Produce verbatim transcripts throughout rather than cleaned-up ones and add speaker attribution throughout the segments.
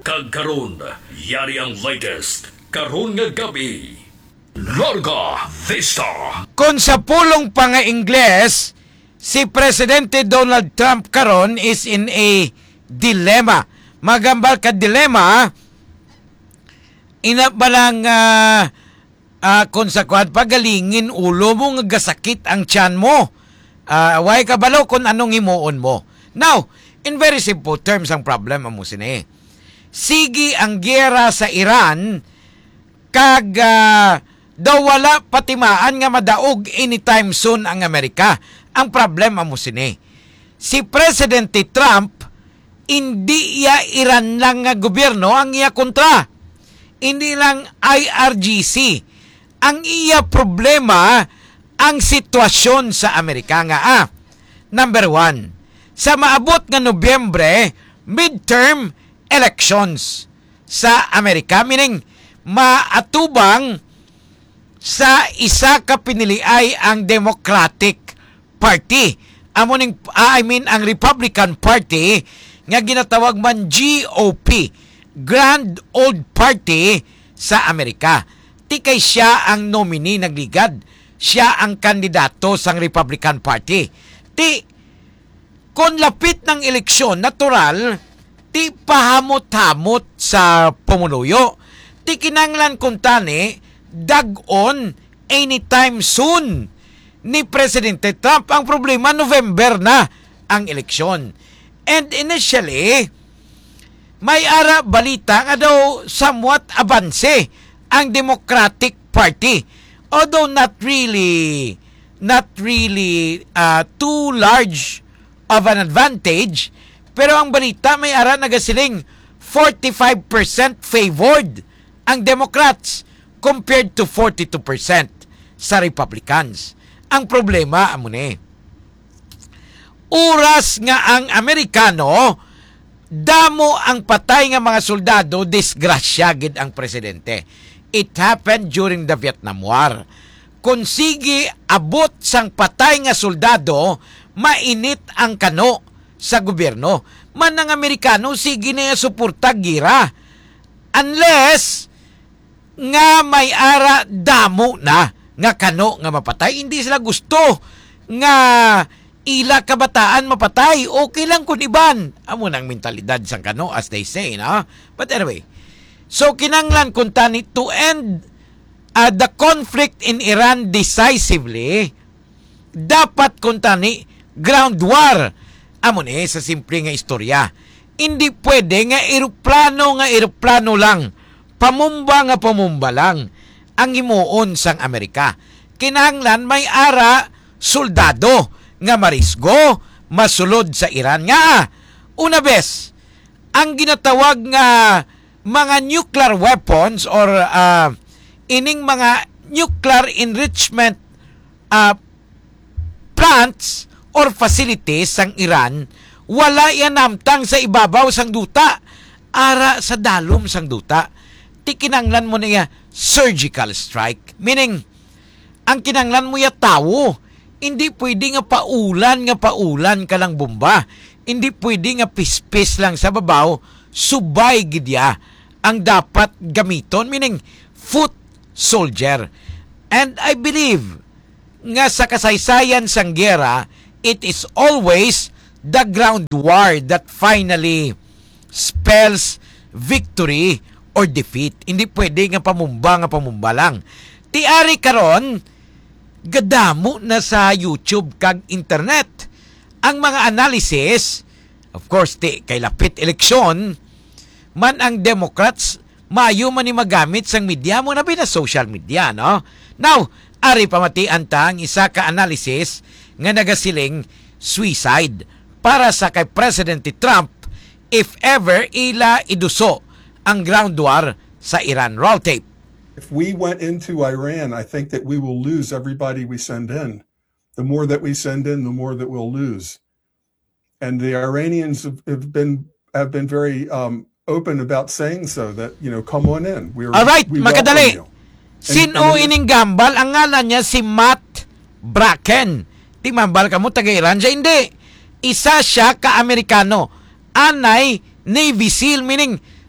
Speaker 1: kag karon, yari ang latest karon nga gabi. Larga Vista.
Speaker 2: Kung sa pulong pa nga Ingles, si Presidente Donald Trump karon is in a dilemma. Magambal ka dilema, ina ba lang uh, uh, kung sa kuwan pagalingin ulo mo nga gasakit ang tiyan mo. Uh, way kabalo kung anong himuon mo. Now, in very simple terms ang problem mo sini. Sige ang giyera sa Iran kag uh, daw wala patimaan nga madaog anytime soon ang Amerika. Ang problema mo sini. Si Presidente Trump, hindi iya Iran lang nga gobyerno ang iya kontra. Hindi lang I R G C. Ang iya problema, ang sitwasyon sa Amerika nga. Ah, number one, sa maabot nga Nobyembre, midterm elections sa Amerika. Meaning, maatubang sa isa ka piniliay ang Democratic Party. Amo ning uh, I mean ang Republican Party nga ginatawag man G O P, Grand Old Party sa Amerika. Ti kay siya ang nominee nagligad. Siya ang kandidato sang Republican Party. Ti kon lapit ng eleksyon, natural ti pahamot-hamot sa pumuluyo. Ti kinanglan kuntani dag-on anytime soon ni Presidente Trump. Ang problema, November na ang eleksyon. And initially, may ara balita nga daw somewhat abanse ang Democratic Party. Although not really, not really uh, too large of an advantage, pero ang balita may ara nagasiling forty-five percent favored ang Democrats compared to forty-two percent sa Republicans. Ang problema, amo ni, oras nga ang Amerikano, damo ang patay nga mga soldado, disgrasya gid ang presidente. It happened during the Vietnam War. Kung sige abot sang patay nga soldado, mainit ang kano sa gobyerno. Man ang Amerikano, sige na suporta gira. Unless nga may ara damo na nga kano nga mapatay. Hindi sila gusto nga ila kabataan mapatay. Okay lang kung iban. Amo nang mentalidad sang kano, as they say, no? But anyway, so kinanglan kung tani to end uh, the conflict in Iran decisively, dapat kung tani ground war. Amo ni sa simple nga istorya. Hindi pwede nga eroplano nga eroplano lang, pamumba nga pamumba lang ang himuon sang Amerika. Kinahanglan may ara soldado nga marisgo, masulod sa Iran. Nga, una bes, ang ginatawag nga mga nuclear weapons or uh, ining mga nuclear enrichment uh, plants or facilities sang Iran, wala yan namtang sa ibabaw sang duta, ara sa dalom sang duta. Tikinanglan mo niya surgical strike. Meaning, ang kinanglan mo ya tao, hindi pwede nga paulan nga paulan ka lang bomba. Hindi pwede nga pispis lang sa babaw, subay gidya ang dapat gamiton. Meaning, foot soldier. And I believe nga sa kasaysayan sang gera, it is always the ground war that finally spells victory or defeat. Hindi pwede nga pamumba nga pamumba lang. Tiari karon, gadamo na sa YouTube kag internet ang mga analysis. Of course, ti kay lapit eleksyon, man ang Democrats, maayo man ni magamit sang media mo na na social media, no? Now, ari pamatian ta ang isa ka analysis nga nagasiling suicide para sa kay Presidente Trump if ever ila iduso ang ground war sa Iran. Roll tape.
Speaker 3: If we went into Iran, I think that we will lose everybody we send in. The more that we send in, the more that we'll lose. And the Iranians have, have been have been very um, open about saying so, that, you know, come on in. We're,
Speaker 2: all right,
Speaker 3: we
Speaker 2: makadali. Sino
Speaker 3: and,
Speaker 2: ining gambal? Ang ngalan niya si Matt Bracken. Di mambal ka mo, taga-Iran siya. Hindi. Isa siya ka-Amerikano. Anay Navy SEAL, meaning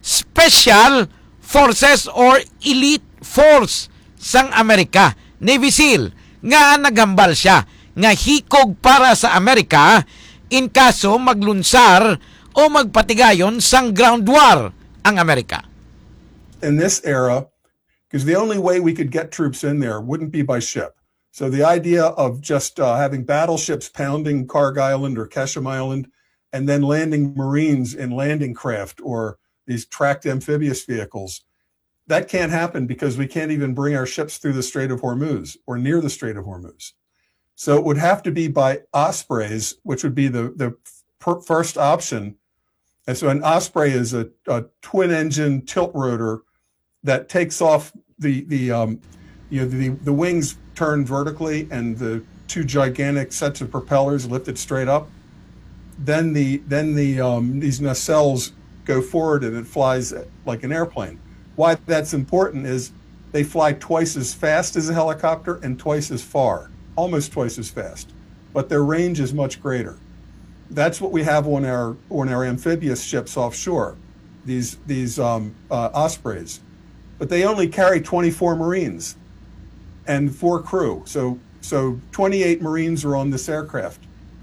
Speaker 2: special forces or elite force sang Amerika, Navy SEAL, nga nagambal siya nga hikog para sa Amerika in kaso maglunsar o magpatigayon sang ground war ang Amerika.
Speaker 3: In this era, because the only way we could get troops in there wouldn't be by ship. So the idea of just uh, having battleships pounding Karg Island or Kesham Island and then landing Marines in landing craft or these tracked amphibious vehicles, that can't happen because we can't even bring our ships through the Strait of Hormuz or near the Strait of Hormuz. So it would have to be by Ospreys, which would be the, the per- first option. And so an Osprey is a, a twin-engine tilt rotor that takes off the the um, you know the the wings turn vertically and the two gigantic sets of propellers lifted straight up. Then the then the um, these nacelles go forward and it flies like an airplane. Why that's important is they fly twice as fast as a helicopter and twice as far, almost twice as fast, but their range is much greater. That's what we have on our on our amphibious ships offshore, these these um, uh, Ospreys, but they only carry twenty-four Marines and four crew. So so twenty-eight Marines are on this aircraft.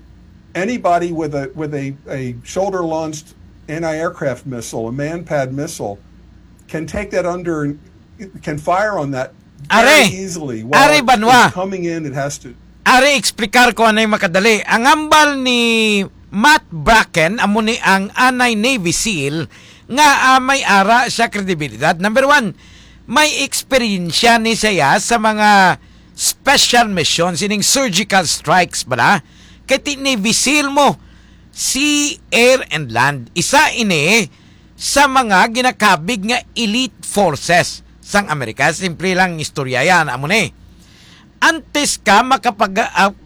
Speaker 3: Anybody with a with a, a shoulder launched anti-aircraft missile, a man-pad missile, can take that under, can fire on that very
Speaker 2: Are,
Speaker 3: easily.
Speaker 2: While Are Banwa.
Speaker 3: It's coming in, it has to.
Speaker 2: Are, explicar ko anay makadali. Ang ambal ni Matt Bracken, amo ni ang anay Navy SEAL, nga uh, may ara sa kredibilidad. Number one, may eksperyensya ni siya sa mga special missions, ining surgical strikes bala. Kaya Navy SEAL mo, sea, air, and land. Isa ini sa mga ginakabig nga elite forces sang Amerika. Simple lang istorya yan, amo ni. Antes ka makapag, uh,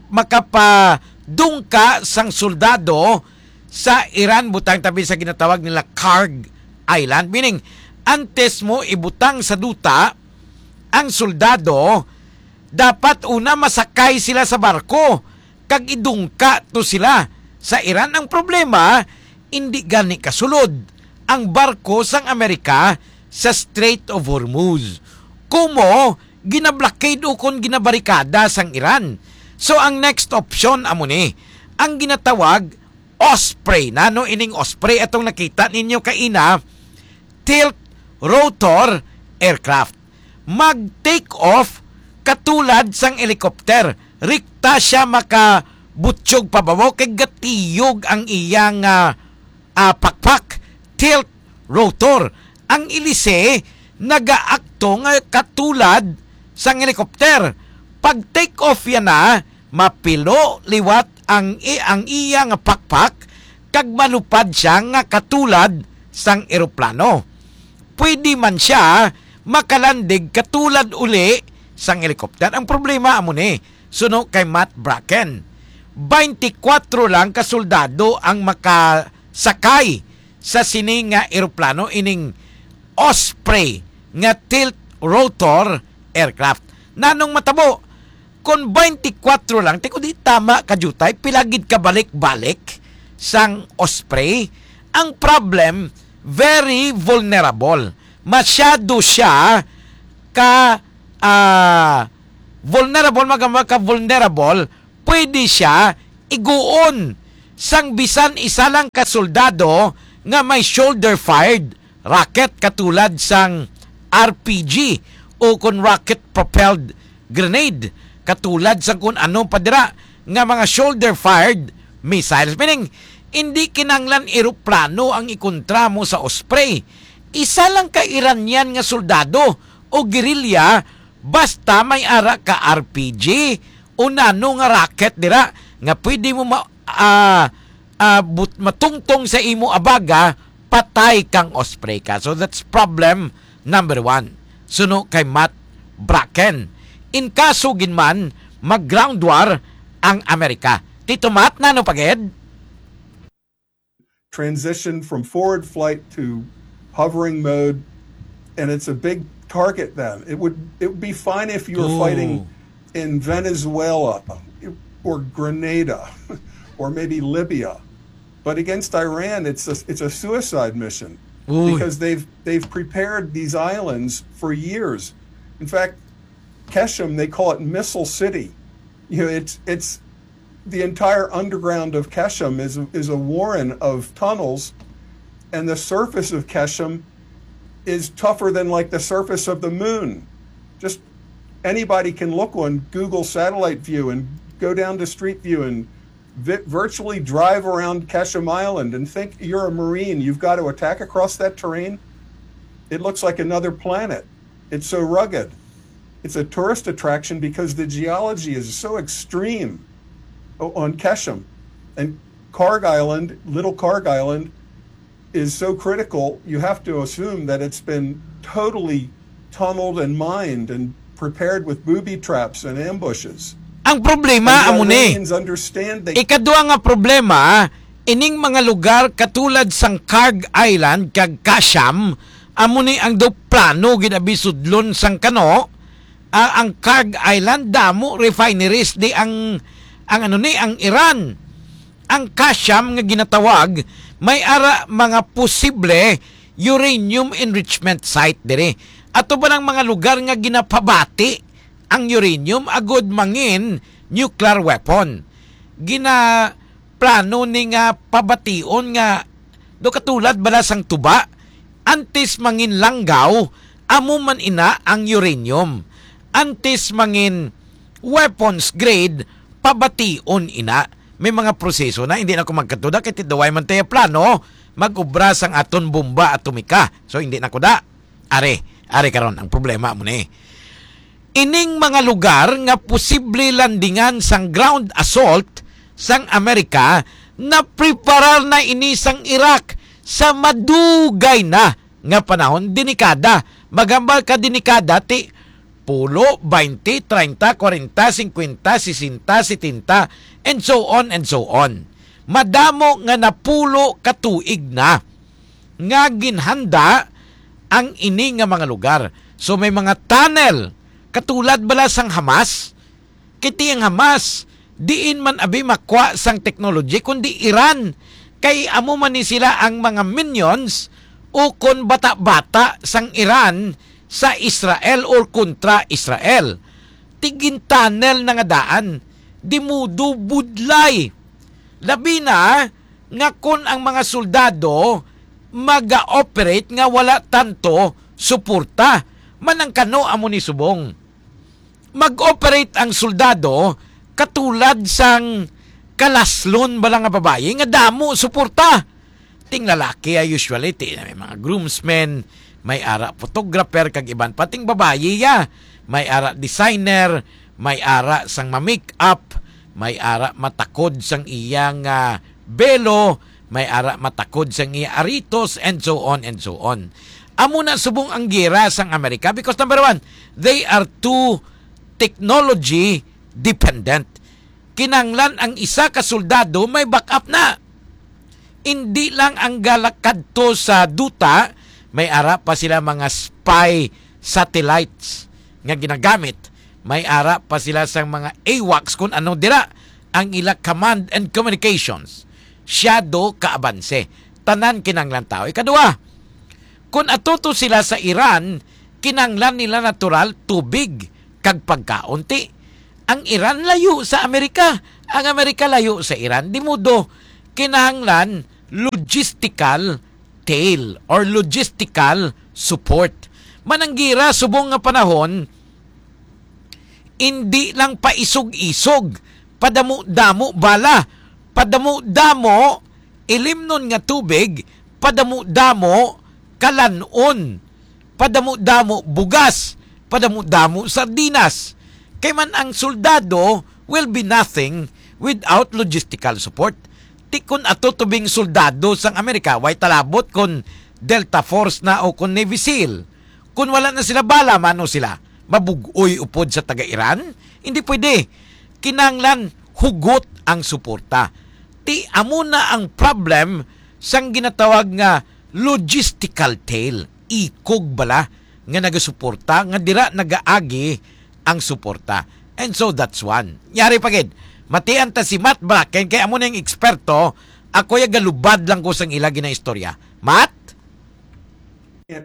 Speaker 2: makapadungka sang soldado sa Iran, butang tabi sa ginatawag nila Karg Island. Meaning, antes mo ibutang sa duta ang soldado, dapat una masakay sila sa barko, kag idungka to sila sa Iran. Ang problema, hindi gani kasulod ang barko sang Amerika sa Strait of Hormuz. Kumo, ginablokade o kung ginabarikada sang Iran. So, ang next option, amo ni, ang ginatawag Osprey. Nano ining Osprey, atong nakita ninyo kaina, tilt rotor aircraft. Mag-take off katulad sang helicopter. Rikta siya makabutsyog pababaw, kay gatiyog ang iyang uh, uh, pakpak. Tilt rotor. Ang ilise, nagaakto nga katulad sang helicopter. Pag take off yan na, mapilo, liwat ang, ang iyang pakpak, kag malupad siya nga katulad sang eroplano. Pwede man siya makalandig katulad uli sang helicopter. Ang problema amo ni, suno kay Matt Bracken, twenty-four lang kasoldado ang makasakay sa sining nga eroplano, ining Osprey nga tilt rotor aircraft. Nanong matabo, kung twenty-four lang, tiko di tama kajutay, pilagid ka balik-balik sang Osprey. Ang problem, very vulnerable. Masyado siya ka uh, vulnerable, magamba ka vulnerable, pwede siya iguon sang bisan isa lang ka soldado nga may shoulder-fired rocket katulad sang R P G o kung rocket-propelled grenade katulad sang kung ano padira nga mga shoulder-fired missiles. Meaning, hindi kinanglan eroplano ang ikontra mo sa Osprey. Isa lang ka Iranian nga soldado o guerrilla basta may ara ka R P G o nano nga rocket dira nga pwede mo ma, uh, uh, but, matungtong sa imo abaga, patay kang Osprey ka. So that's problem number one. Suno kay Matt Bracken. In kaso ginman, mag-ground war ang Amerika. Tito Matt, nano paged?
Speaker 3: Transition from forward flight to hovering mode, and it's a big target then. It would it would be fine if you were
Speaker 2: Ooh.
Speaker 3: fighting in Venezuela or Grenada or maybe Libya. But against Iran, it's a, it's a suicide mission.
Speaker 2: Uy.
Speaker 3: because they've they've prepared these islands for years. In fact, Keshem, they call it Missile City. You know, it's it's the entire underground of Keshem is is a warren of tunnels, and the surface of Keshem is tougher than like the surface of the moon. Just anybody can look on Google Satellite View and go down to Street View and vi- virtually drive around Keshem Island and think you're a Marine. You've got to attack across that terrain. It looks like another planet. It's so rugged. It's a tourist attraction because the geology is so extreme on Keshem. And Karg Island, Little Karg Island, is so critical, you have to assume that it's been totally tunneled and mined and prepared with booby traps and ambushes.
Speaker 2: Ang problema, amo
Speaker 3: And the
Speaker 2: ni.
Speaker 3: Iranians understand they
Speaker 2: Ikadua nga problema, ining mga lugar katulad sang Karg Island kag Kasham, amo ni ang do plano ginabi sudlon sang kano. Ah, ang Karg Island damo refineries di ang ang ano ni ang Iran. Ang Kasham nga ginatawag may ara mga posible uranium enrichment site dire. Ato ba ng mga lugar nga ginapabati ang uranium agud mangin nuclear weapon. Gina plano ni nga pabation nga do katulad bala sang tuba antes mangin langgaw amo man ina ang uranium. Antes mangin weapons grade pabation ina. May mga proseso na hindi na ko magkatuda kay tidaway man tayo plano mag-ubra sang aton bomba atomika. So hindi na ko da. Are, are karon ang problema mo ni. Ining mga lugar nga posible landingan sang ground assault sang Amerika na preparar na ini sang Iraq sa madugay na nga panahon dinikada. Magambal ka dinikada ti pulo, twenty, thirty, forty, fifty, sixty, seventy, and so on and so on. Madamo nga napulo katuig na nga ginhanda ang ini nga mga lugar. So may mga tunnel katulad bala sang Hamas. Kiti ang Hamas diin man abi makwa sang technology kundi Iran. Kay amo man ni sila ang mga minions o kon bata-bata sang Iran sa Israel or kontra Israel. Tigin tunnel na nga daan. Dimudo budlay. Labi na nga kung ang mga soldado maga-operate nga wala tanto suporta. Manang kano amo ni subong. Mag-operate ang soldado katulad sang kalaslon bala nga babae nga damo suporta. Ting lalaki ay usually ti, may mga groomsmen, may ara photographer kag iban pating babae ya. May ara designer, may ara sang ma-make up, may ara matakod sang iyang uh, belo, may ara matakod sang iya aritos, and so on and so on. Amo na subong ang gira sang Amerika because number one, they are too technology dependent. Kinanglan ang isa ka soldado may backup na. Hindi lang ang galakad to sa duta, may ara pa sila mga spy satellites nga ginagamit. May ara pa sila sang mga AWACS kung ano dira ang ila command and communications. Shadow kaabanse. Tanan kinanglan tao. Ikadua, kung atuto sila sa Iran, kinanglan nila natural tubig kag pagkaunti. Ang Iran layo sa Amerika. Ang Amerika layo sa Iran. Di mudo, kinahanglan logistical tail or logistical support. Mananggira subong nga panahon, hindi lang paisog-isog, padamo-damo bala, padamo-damo ilimnon nga tubig, padamo-damo kalanon, padamo-damo bugas, padamo-damo sardinas. Kay man ang soldado will be nothing without logistical support. Tikon ato tubing soldado sang Amerika, way talabot kon Delta Force na o kon Navy SEAL. Kung wala na sila bala, mano sila? Mabugoy upod sa taga-Iran? Hindi pwede. Kinanglan hugot ang suporta. Ti amo na ang problem sang ginatawag nga logistical tail. Ikog bala nga nagasuporta, nga dira nagaagi ang suporta. And so that's one. Yari pagid. Matian ta si Matt Bracken, kaya amo na yung eksperto, ako yung galubad lang ko sang ilagi na istorya. Matt?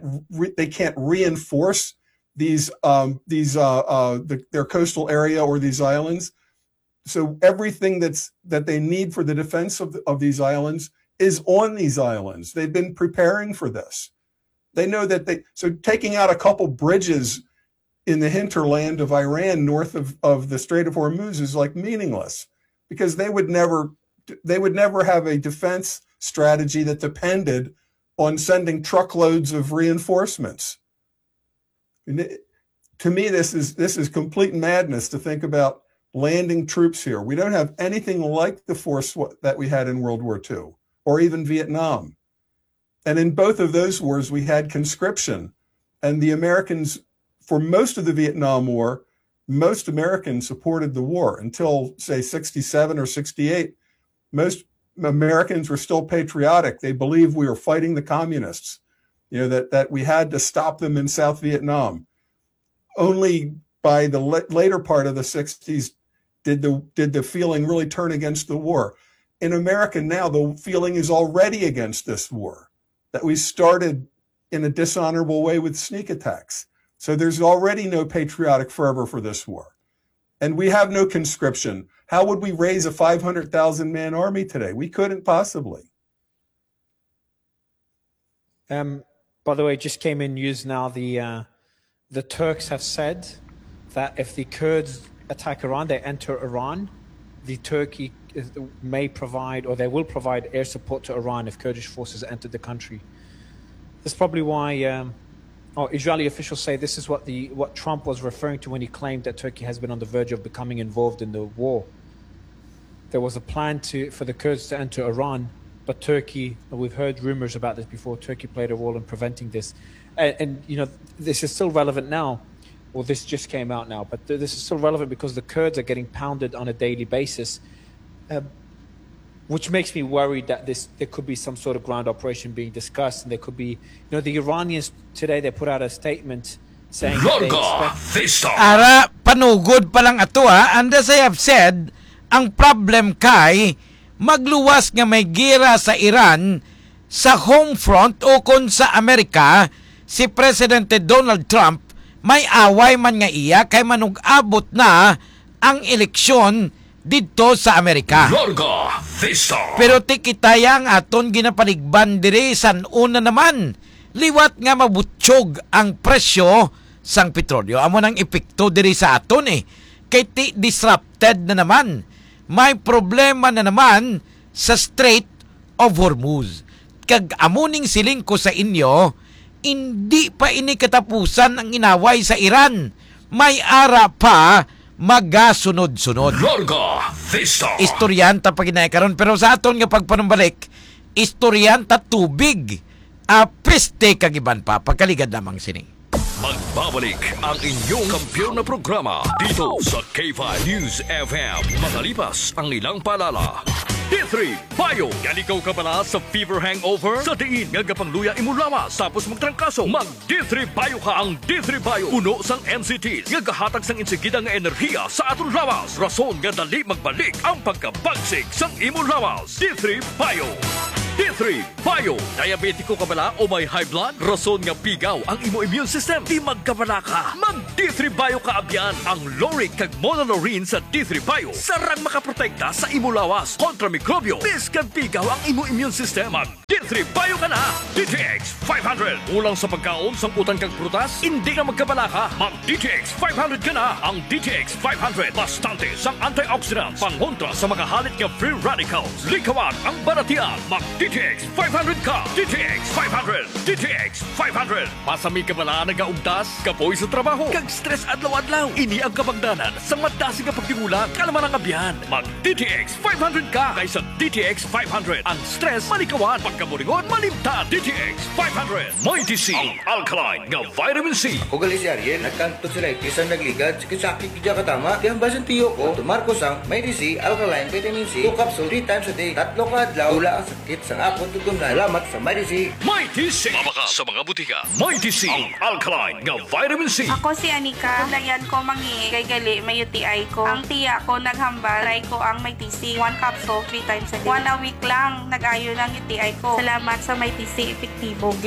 Speaker 3: re- they can't reinforce these um, these uh, uh, the, their coastal area or these islands. So everything that's that they need for the defense of the, of these islands is on these islands. They've been preparing for this. They know that they so taking out a couple bridges in the hinterland of Iran north of, of the Strait of Hormuz is like meaningless, because they would never they would never have a defense strategy that depended on sending truckloads of reinforcements. And it, to me, this is this is complete madness to think about landing troops here. We don't have anything like the force that we had in World War Two or even Vietnam. And in both of those wars, we had conscription. And the Americans, for most of the Vietnam War, most Americans supported the war until, say, sixty-seven or sixty-eight. Most Americans were still patriotic. They believed we were fighting the communists, you know, that, that we had to stop them in South Vietnam. Only by the la- later part of the sixties did the did the feeling really turn against the war. In America now, the feeling is already against this war, that we started in a dishonorable way with sneak attacks. So there's already no patriotic fervor for this war. And we have no conscription. How would we raise a five hundred thousand man army today? We couldn't possibly.
Speaker 4: Um, by the way, just came in news now. The uh, the Turks have said that if the Kurds attack Iran, they enter Iran, the Turkey is, may provide, or they will provide, air support to Iran if Kurdish forces enter the country. That's probably why um, oh, Israeli officials say this is what the what Trump was referring to when he claimed that Turkey has been on the verge of becoming involved in the war. There was a plan to for the Kurds to enter Iran, but Turkey, we've heard rumors about this before, Turkey played a role in preventing this. And, and you know, this is still relevant now. Well, this just came out now, but th- this is still relevant because the Kurds are getting pounded on a daily basis, uh, which makes me worried that this there could be some sort of ground operation being discussed, and there could be, you know, the Iranians today, they put out a statement saying that they expect...
Speaker 2: Ara, panugod pa lang ato ha, and as I have said, ang problem kay magluwas nga may gira sa Iran sa home front o kung sa Amerika, si Presidente Donald Trump may away man nga iya kay manug-abot na ang eleksyon dito sa Amerika.
Speaker 1: Larga Vista.
Speaker 2: Pero tikitayang aton ginapaligban diri san una naman, liwat nga mabutsyog ang presyo sang petrolyo. Amo nang epekto diri sa aton eh. Kay ti disrupted na naman. May problema na naman sa Strait of Hormuz. Kag amuning siling ko sa inyo, hindi pa ini katapusan ang inaway sa Iran. May ara pa magasunod-sunod.
Speaker 1: Larga Vista.
Speaker 2: Istoryanta pa ginay karon, pero sa aton nga pagpanumbalik, istoryanta tubig. A peste kagiban pa pagkaligad lamang sini.
Speaker 1: Magbabalik ang inyong kampiyon na programa dito sa K five News F M. Makalipas ang ilang paalala. D three Bio. Galigaw ka pala sa fever hangover? Sa diin nga gapangluya imo lawas tapos magtrangkaso. Mag D three Bio ka. Ang D three Bio puno sang N C Ts nga gahatag sang insigida nga enerhiya sa aton lawas. Rason nga dali magbalik ang pagkabagsik sang imo lawas. D three Bio. D three Bio. Diabetiko ka bala o may high blood? Rason nga pigaw ang imo immune system. Di magkabala ka. Mag D three Bio ka abyan. Ang Loric kag Monolorine sa D three Bio sarang makaprotekta sa imo lawas kontra mikrobyo. Biskan pigaw ang imo immune system. Mag D three Bio ka na. D T X five hundred. Ulang sa pagkaon sang utang kag prutas? Hindi ka magkabala ka. Mag D T X five hundred ka na. Ang D T X five hundred bastante sang antioxidants pangontra sa mga halit nga free radicals. Likawan ang baratian. Mag D T X five hundred ka. D T X five hundred. D T X five hundred. Pasami ka bala nagaugdas, kapoy sa trabaho, kag stress adlaw-adlaw. Ini ang kabagdanan sa matasi nga pagtingulang kalaman ang abyan. Mag D T X five hundred ka kaysa D T X five hundred. Ang stress malikawan, pagkaburingon malimta. D T X five hundred. May T C, ang alkaline nga vitamin C.
Speaker 5: Ako gali si Ariel, nagkanto sila ikisan nagligad, sakit-sakit kaya katama. Kaya basan tiyo ko, tumarkos ang May T C, alkaline vitamin C, two capsule three times a day, tatlo ka adlaw, tula ang sakit sa apon tutong na. Salamat sa May T C.
Speaker 1: May T C. Mabaka sa mga butika. May T C, ang alkaline nga vitamin C.
Speaker 6: Ako si Anika. Lagyan ko mangi kay gali may U T I ko. Ang tiya ko naghambal, try ko ang May T C. One capsule, three times a day. One a week lang, nag-ayo lang U T I ko. Salamat sa May T C, epektibo gid.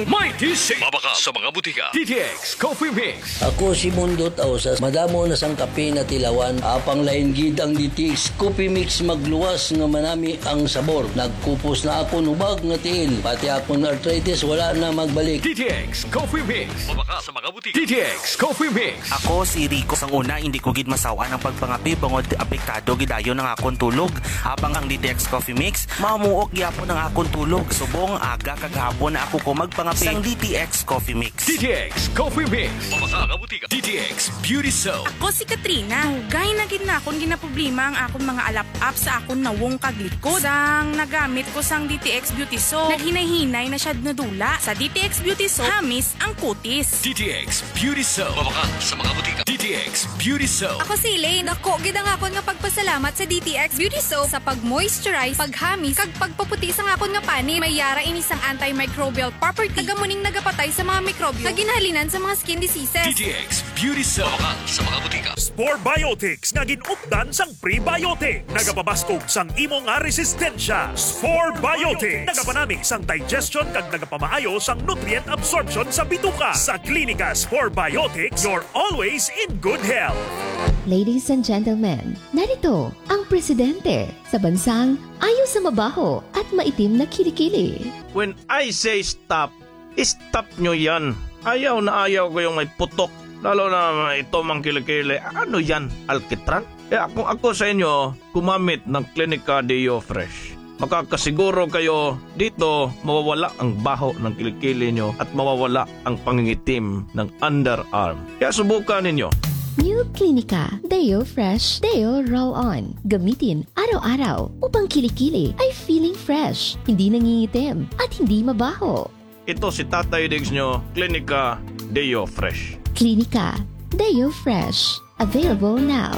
Speaker 1: may tisig. Mabaka sa mga butika. D T X Coffee Mix.
Speaker 7: Ako si Mundot Ausas, madamo na sang kape na tilawan, apang lain gid ang D T X Coffee Mix magluwas nga manami ang sabor. Nagkupos na ako nubag nga tiil, pati akong arthritis wala na magbalik.
Speaker 1: D T X Coffee Mix. Mabaka sa mga butika. D T X Coffee Mix.
Speaker 8: Ako si Rico. Sang una, hindi ko gid masawa ng pagpangapi bangod apektado gidayo ng akong tulog. Habang ang D T X Coffee Mix, mamuok gyapon ng akong tulog. Subong aga kagahapon na ako ko magpangapi sang D T X Coffee Mix.
Speaker 1: D T X Coffee Mix. Mabaka sa butika. D T X Beauty Soap.
Speaker 9: Ako si Katrina. Hugay na gid na akong ginaproblema ang akong mga alap-up sa akong nawong kaglikod. Sang nagamit ko sang D T X Beauty Soap, naghinay-hinay na siya nadula. Sa D T X Beauty Soap, hamis ang kutis.
Speaker 1: D T X Beauty Soap. Mabaka sa mga butika. D T X Beauty Soap.
Speaker 10: Ako si Elaine. Ako, gid ang akon nga pagpasalamat sa D T X Beauty Soap sa pag-moisturize, paghamis, kag pagpaputi sa akon nga pani. May yara ini sang antimicrobial property. Nagamuning nagapatay sa mga mikrobyo. Naginhalinan sa mga skin diseases.
Speaker 1: D T X Beauty Soap. Mabaka sa mga butika.
Speaker 11: Spore Biotics nga ginupdan sang prebiotic. Nagapabaskog sang imo nga resistensya. Spore Biotics. Nagapanami sang digestion kag nagapamaayo sang nutrient absorption sa bituka. Sa klinika Spore Biotics, you're always in good health.
Speaker 12: Ladies and gentlemen, narito ang presidente sa bansang ayaw sa mabaho at maitim na kilikili.
Speaker 13: When I say stop, stop nyo yan. Ayaw na ayaw ko yung may putok. Lalo na ito mang kilikili. Ano yan? Alkitran? Kaya kung ako sa inyo, kumamit ng Clinica Deo Fresh. Makakasiguro kayo dito mawawala ang baho ng kilikili nyo at mawawala ang pangingitim ng underarm. Kaya subukan ninyo.
Speaker 12: New Clinica Deo Fresh Deo Roll-On. Gamitin araw-araw upang kilikili ay feeling fresh, hindi nangingitim at hindi mabaho.
Speaker 13: Ito si Tatay Diggs nyo, Clinica Deo Fresh.
Speaker 12: Clinica Deo Fresh. Available now.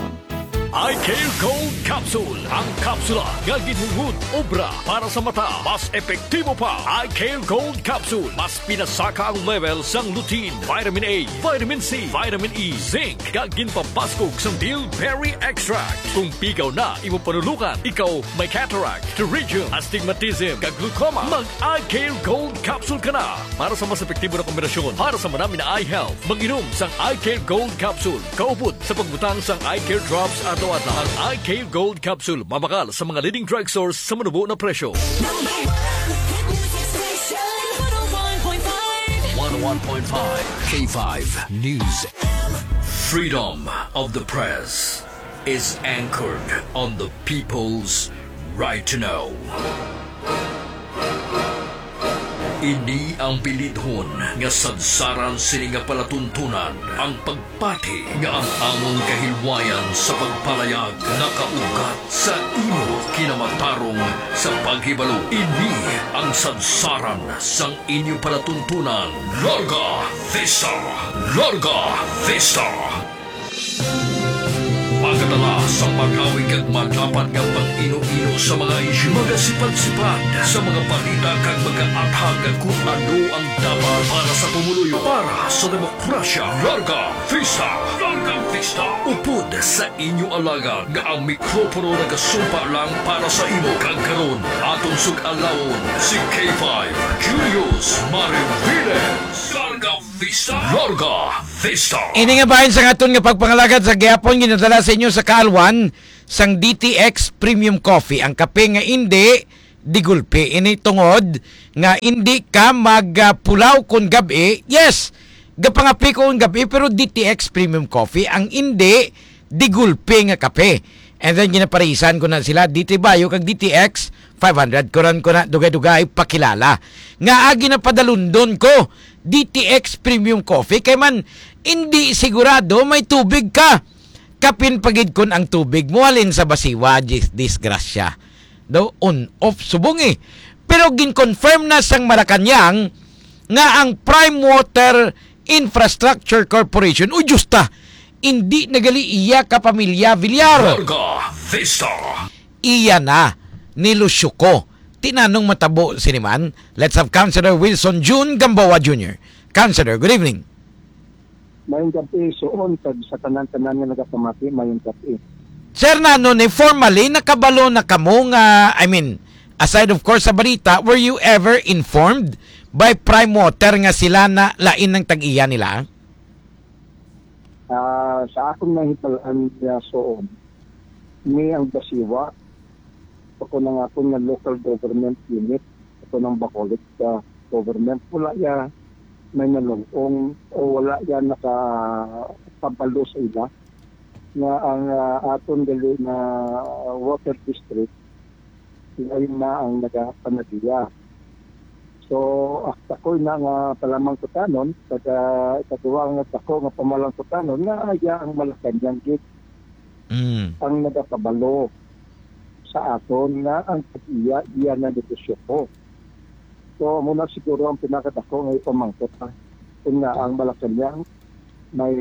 Speaker 1: iCare Gold Capsule. Ang kapsula nga ginhungod obra para sa mata. Mas epektibo pa. iCare Gold Capsule. Mas pinasaka ang level sang lutein, vitamin A, vitamin C, vitamin E, zinc. Kag ginpapaskog sang bilberry extract. Kung pigaw na imo panulukan, ikaw may cataract, pterygium, astigmatism, kag glaucoma, mag iCare Gold Capsule ka na. Para sa mas epektibo na kombinasyon para sa marami na eye health, mag-inom sang iCare Gold Capsule. Kaupod sa pagbutang sang iCare Drops at adlaw ang iCare Gold Capsule. Mabakal sa mga leading drugstores sa manubo na presyo. one oh one point five K five News. Freedom of the press is anchored on the people's right to know. Ini ang bilidhon nga sadsaran sini nga palatuntunan ang pagpati nga ang among kahilwayan sa pagpalayag nakaugat sa imo kinamatarong sa paghibalo. Ini ang sadsaran sang inyo palatuntunan. Larga Vista! Larga Vista! Pagkatala sa pag-awig at maglapat ng pag-ino-ino sa mga isyu, magasipad-sipad sa mga balita kag mag-aatag kung ano ang dapat para sa pumuluyo, para sa demokrasya. Larga Vista! Larga Vista! Upod sa inyo alaga nga ang mikropono nagasumpa lang para sa imo kag karon atong sug-alawon si K five Julius Mariviles. Larga Vista! Larga Vista!
Speaker 2: Ini nga bahin sa aton nga pagpangalagad sa gihapon ginadala sa inyo sa kaalwan sang D T X Premium Coffee, ang kape nga hindi digulpi. Ini tungod nga hindi ka magpulaw kon gabi. Yes, gapangapi ko kon gabi, pero D T X Premium Coffee ang hindi digulpi nga kape. And then ginaparisan ko na sila D T Bayo kag D T X five hundred. Kuran ko na dugay-dugay pakilala nga agi na padalundon ko D T X Premium Coffee kay man hindi sigurado may tubig ka. Kapin pagid kon ang tubig mo alin sa basiwa, dis disgrasya. Do on off subong eh. Pero gin-confirm na sang Malacañang nga ang Prime Water Infrastructure Corporation o justa hindi nagali iya ka pamilya Villar.
Speaker 1: Larga Vista!
Speaker 2: Iya na nilusyo ko. Tinanong matabo siniman. Let's have Councilor Wilson June Gamboa Junior Councilor, good evening.
Speaker 14: Mayong kape, soon, sa tanan-tanan nga nagapamati, mayong kape.
Speaker 2: Sir, nano ni formally, nakabalo na kamo nga, I mean, aside of course sa balita, were you ever informed by Prime Water nga sila na lain ng tag-iya nila?
Speaker 14: Ah, sa akong nahitalaan niya soon, ni ang Basiwa, ako ng akong nga local government unit, ako ng Bacolod uh, government, wala ya may nalungkong o wala ya nakapabalo sa ila na ang uh, aton gali na water district ngayon na ang nagapanagya. So, ako na nga palamang kutanon, kada ikatuwa nga ako nga pamalang kutanon, nga aya ang Malacanang git
Speaker 2: Mm.
Speaker 14: ang nagapabalo sa aton nga ang pag-iya iya na negosyo ko. So, muna siguro ang pinakatako ngayon pamangkot ha. Kung nga ang Malacanang may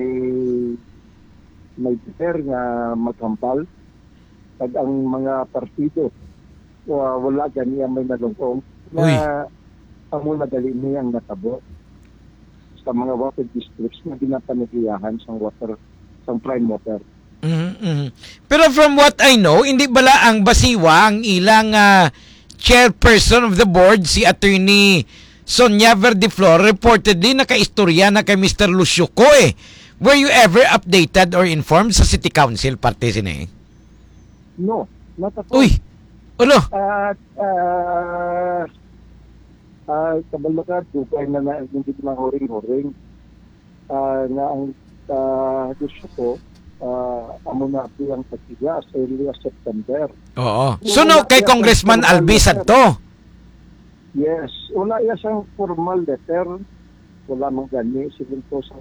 Speaker 14: may defer nga magkampal pag ang mga partido o wala ganiya may nalungkong na ang muna dali niyang natabo sa mga water districts na ginapanigiyahan sa water, sa prime water.
Speaker 2: Mm-hmm. Pero from what I know, hindi bala ang Basiwa ang ilang uh, chairperson of the board, si Attorney Sonia Verdiflor, reportedly nakaistorya na kay Mister Lucio Ko eh. Were you ever updated or informed sa City Council parte sini?
Speaker 14: No, not at all.
Speaker 2: Uy! Ulo!
Speaker 14: At uh, uh, kabalo ka, dugay na na hindi na horing-horing uh, na ang uh, Lucio Ko Uh, amo na ang pagtiga sa early September.
Speaker 2: Oo. So no, kay Congressman Albi Santo.
Speaker 14: Yes. Wala iya siyang formal letter. Wala mang gani. Siling po sa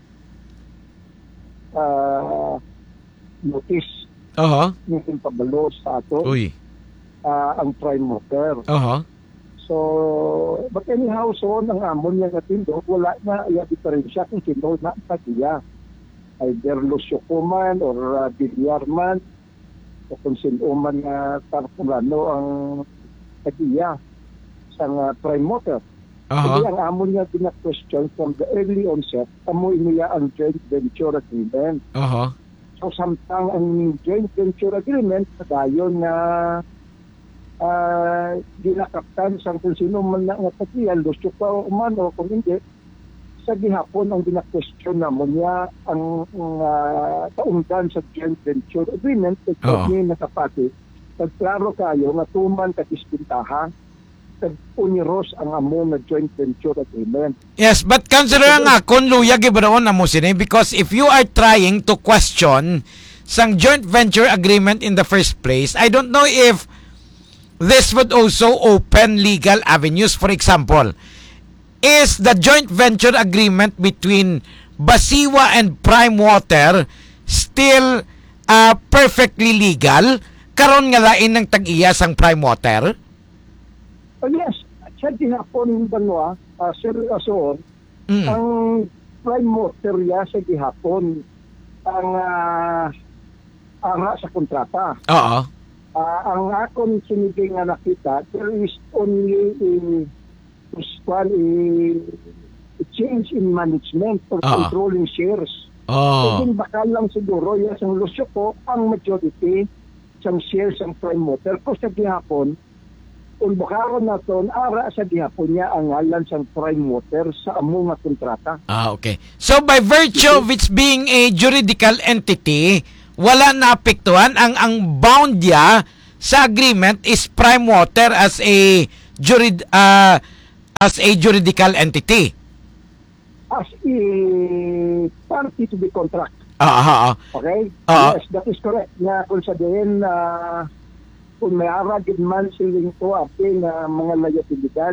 Speaker 14: uh, notice.
Speaker 2: Oo.
Speaker 14: Yung pabalo sa ato.
Speaker 2: Uy.
Speaker 14: Uh, ang prime motor.
Speaker 2: Oo.
Speaker 14: So, but anyhow, so, ang amon niya katindo, wala na iya diferensya kung sino na pagtiga. Either Lucio Kuman or uh, Villar man o kung sino man na uh, tarpulano ang tagiya sa uh, prime motor.
Speaker 2: Uh-huh.
Speaker 14: Kasi ang amon niya din-question from the early onset, amo iniya ang joint venture agreement.
Speaker 2: Uh-huh.
Speaker 14: So samtang ang joint venture agreement, dayon na uh, ginakaptan sa kung sino man na nga tagiya, Lucio Kuman o kung hindi, sa gihapon ang gina-question na mo niya ang uh, taungdan sa joint venture agreement at uh-huh. ni nakapati. Pagklaro kayo nga tuman katiskintaha tag-uniros ang amo na joint venture agreement.
Speaker 2: Yes, but consider nga kung luya gibaroon na mo sini because if you are trying to question sang joint venture agreement in the first place, I don't know if this would also open legal avenues. For example, is the joint venture agreement between Basiwa and Prime Water still uh, perfectly legal? Karon nga lain ng tag-iya sang Prime Water?
Speaker 14: Oh yes, sa gihapon banwa, uh, Sir Ason, mm. ang Prime Water ya sa gihapon ang uh, ara sa kontrata.
Speaker 2: Oo.
Speaker 14: Uh, ang akong sinigay nga nakita, there is only in one a change in management or uh-huh. controlling shares.
Speaker 2: Oh.
Speaker 14: Kung bakal lang siguro yes ang Lucio Ko ang majority sang shares ang Prime Water ko sa gihapon kung bakaron naton ara sa gihapon niya ang ngalan sang Prime Water sa amo nga kontrata.
Speaker 2: Ah, okay. So by virtue of its being a juridical entity, wala na apektuhan ang ang bound ya sa agreement is Prime Water as a jurid uh, as a juridical entity.
Speaker 14: As a party to the contract.
Speaker 2: Ah, ah, ah.
Speaker 14: Okay?
Speaker 2: Uh,
Speaker 14: yes, that is correct. Nga kung sabihin na uh, kung may aragid man siling to ating uh, mga liabilidad,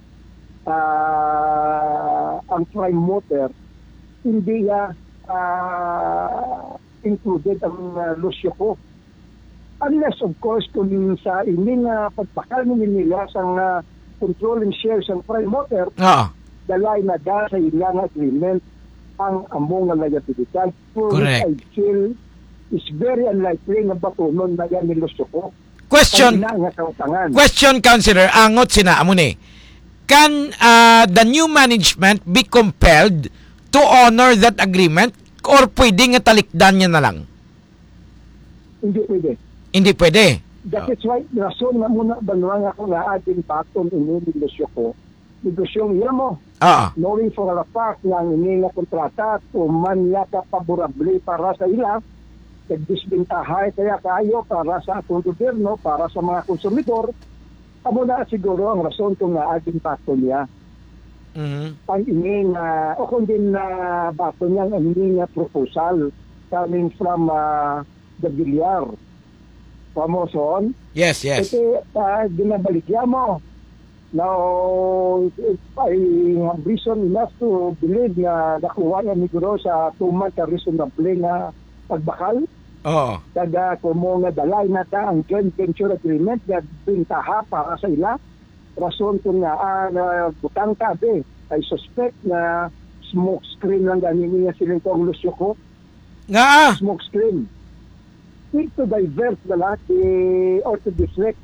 Speaker 14: uh, ang Prime Water, hindi ya uh, included ang uh, Lucio Ko. Unless, of course, kung sa ining uh, pagpakal nila sa uh, controlling shares ng Prime Water,
Speaker 2: ah.
Speaker 14: dalay na da sa ilang agreement ang among liabilidad.
Speaker 2: Correct.
Speaker 14: I feel is very unlikely na batunon na yan ni Lucio Ko.
Speaker 2: Question, question, Councilor, angot sina amo ni. Can uh, the new management be compelled to honor that agreement or pwede nga talikdan niya na lang?
Speaker 14: Hindi pwede.
Speaker 2: Hindi pwede.
Speaker 14: That is why, rason na muna banwa nga ako nga ating baton ini ni Lucio Ko negosyong iya mo.
Speaker 2: Ah.
Speaker 14: Knowing for a fact nga ang ini nga kontrata tuman niya ka favorable para sa ila, nagdisbentahay kaya kayo para sa atong gobyerno, para sa mga konsumidor, amo na siguro ang rason kung nga aging bato niya.
Speaker 2: Mm-hmm.
Speaker 14: Ang ini nga, o kung din na bato niya ang ini nga proposal coming from uh, the Villar. Pamoson?
Speaker 2: Yes, yes.
Speaker 14: Kasi uh, ginabaligya mo. Now, if I have reason enough to believe na nakuha niya siguro sa tuman ka reasonable na pagbakal.
Speaker 2: Oo.
Speaker 14: Kada kumo nga dalay na ta ang joint venture agreement na bintaha para sa ila. Rason kung nga ah, na butang tabi, I suspect na smoke screen lang ganin niya silang kong lusyo ko.
Speaker 2: Nga!
Speaker 14: Smoke screen. Need to divert na lahat eh, or to deflect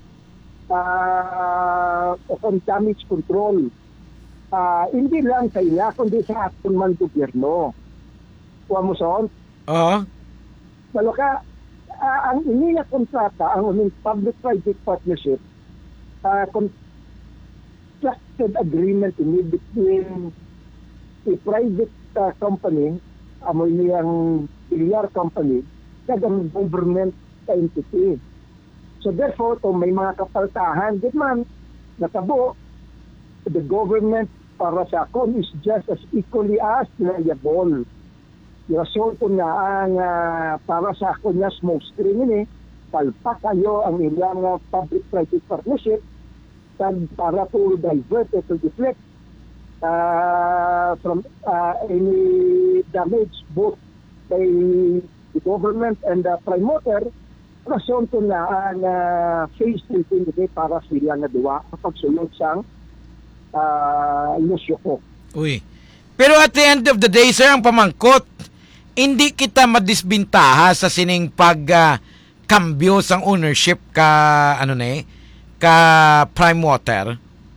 Speaker 14: uh, on damage control. Uh, hindi lang sa ila, kundi sa ating man gobyerno. Kuha mo son?
Speaker 2: Oo.
Speaker 14: Malo ka, uh, ang iniya kontrata, ang uning public-private partnership, uh, contracted agreement ini between a private uh, company, amoy niyang Villar company, kag ang government entity. So therefore, kung may mga kapaltahan, di man, natabo, the government para sa akon is just as equally as liable. Rason ko nga ang uh, para sa akon niya smoke screen ini, palpak kayo ang ilang uh, public-private partnership kag para to divert or to deflect uh, from uh, any damage both by the government and the promoter. Rason ko na ang uh, phase treating para sila nga duwa pagsulod sang uh, ilusyo ko.
Speaker 2: Uy. Pero at the end of the day, sir, ang pamangkot, hindi kita madisbintaha sa sining pag uh, kambyo sang ownership ka ano na eh, ka Prime Water.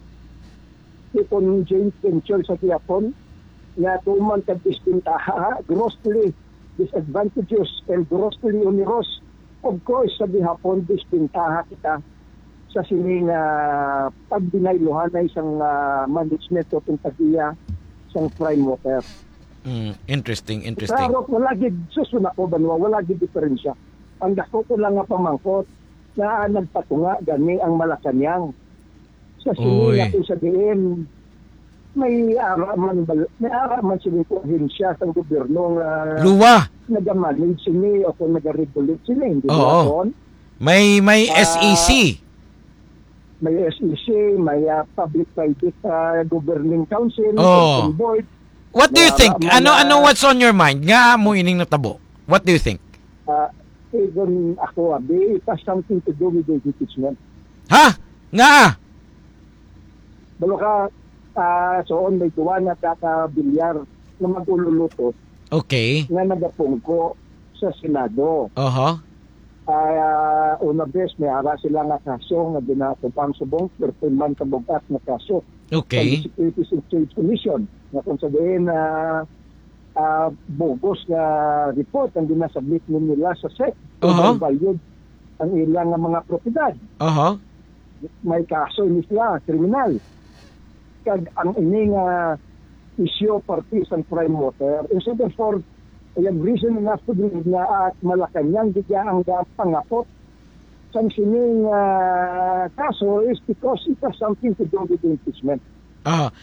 Speaker 14: Kung joint venture sa Japon, nga tuman ka disbintaha, grossly disadvantageous and grossly onerous. Of course, sa Japon, disbintaha kita sa sining uh, pagdinayluhan na isang uh, management o pintagya isang Prime Water.
Speaker 2: Mm, interesting, interesting.
Speaker 14: Pero wala gid susuna ko banwa, wala gid diferensya. Ang dako ko lang nga pamangkot na nagpatunga gani ang Malacañang. Sa sining natin sa diin, may ara man may ara man sila ko ahensya sa gobyerno nga
Speaker 2: luwa
Speaker 14: nagamanage sini o kung nagaregulate sila hindi
Speaker 2: ba? May may uh, S E C.
Speaker 14: May S E C, may uh, public-private uh, governing council,
Speaker 2: oh.
Speaker 14: board.
Speaker 2: What do you think? Ano ano what's on your mind? Nga mo ining natabo. What do you think?
Speaker 14: Uh, even ako abi, it has something to do with the impeachment.
Speaker 2: Ha? Nga?
Speaker 14: Balo ka uh, so on may tuwa na kaka-bilyar na mag-ululuto.
Speaker 2: Okay.
Speaker 14: Nga nagapungko sa Senado.
Speaker 2: Uh-huh.
Speaker 14: Uh, una bes, may ara sila nga kaso nga ginatupang subong pertiman kabugat na kaso.
Speaker 2: Okay.
Speaker 14: Sa Securities and Exchange Commission na kung sabihin na uh, uh, bogus na report ang ginasubmit nila sa S E C
Speaker 2: uh-huh.
Speaker 14: kung valued ang ilang mga propiedad.
Speaker 2: Uh-huh.
Speaker 14: May kaso ini sila, kriminal. Kag ang ining uh, issue party sa Prime Water. And so therefore, I have reason enough to believe na at Malacañang digya ang pangapot sa sining uh, kaso is because it has something to do with the impeachment.
Speaker 2: Ah,